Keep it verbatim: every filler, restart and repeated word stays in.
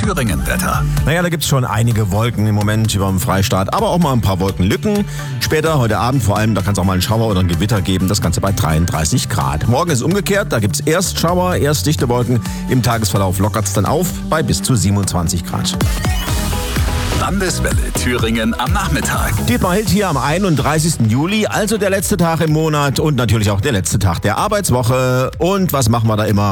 Thüringen-Wetter. Naja, da gibt's schon einige Wolken im Moment über dem Freistaat, aber auch mal ein paar Wolkenlücken. Später, heute Abend vor allem, da kann es auch mal einen Schauer oder ein Gewitter geben, das Ganze bei dreiunddreißig Grad. Morgen ist umgekehrt, da gibt's erst Schauer, erst dichte Wolken. Im Tagesverlauf lockert's dann auf bei bis zu siebenundzwanzig Grad. Landeswelle Thüringen am Nachmittag. Dietmar Hild hier am einunddreißigsten Juli, also der letzte Tag im Monat und natürlich auch der letzte Tag der Arbeitswoche. Und was machen wir da immer?